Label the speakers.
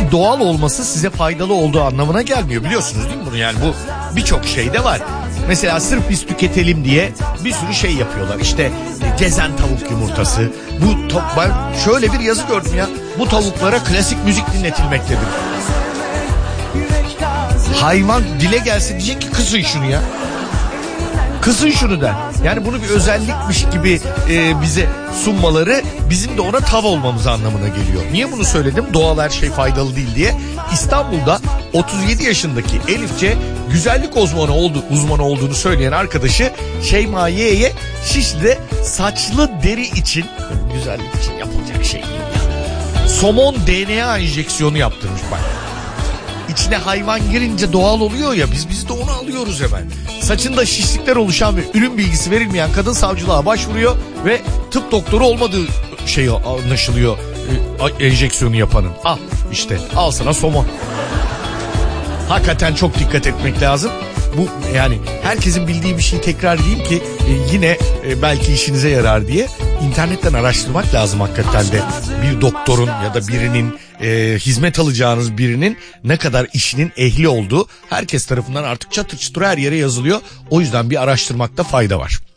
Speaker 1: bu doğal olması size faydalı olduğu anlamına gelmiyor. Biliyorsunuz değil mi bunu? Yani bu birçok şeyde var. Mesela sırf biz tüketelim diye bir sürü şey yapıyorlar. İşte gezen tavuk yumurtası. Ben şöyle bir yazı gördüm ya. Bu tavuklara klasik müzik dinletilmektedir. Hayvan dile gelse diyecek ki kısın şunu ya. Kısın şunu da. Yani bunu bir özellikmiş gibi bize sunmaları bizim de ona tav olmamız anlamına geliyor. Niye bunu söyledim? Doğal her şey faydalı değil diye. İstanbul'da 37 yaşındaki Elifçe güzellik uzmanı olduğunu söyleyen arkadaşı Şeyma Y'ye Şişli'de saçlı deri için, güzellik için yapılacak şey değil ya, somon DNA enjeksiyonu yaptırmış bak. İçine hayvan girince doğal oluyor ya, biz de onu alıyoruz hemen. Saçında şişlikler oluşan ve ürün bilgisi verilmeyen kadın savcılığa başvuruyor ve tıp doktoru olmadığı şey anlaşılıyor enjeksiyonu yapanın. Al sana somon. Hakikaten çok dikkat etmek lazım. Bu yani herkesin bildiği bir şeyi tekrar edeyim ki yine belki işinize yarar diye. İnternetten araştırmak lazım hakikaten de bir doktorun ya da birinin hizmet alacağınız birinin ne kadar işinin ehli olduğu herkes tarafından artık çatır çutur her yere yazılıyor. O yüzden bir araştırmakta fayda var.